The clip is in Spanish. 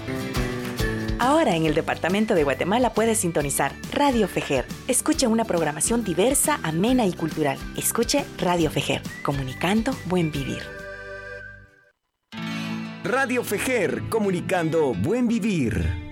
Ahora en el departamento de Guatemala puedes sintonizar Radio Fejer. Escuche una programación diversa, amena y cultural. Escuche Radio Fejer, comunicando buen vivir. Radio Fejer, comunicando buen vivir.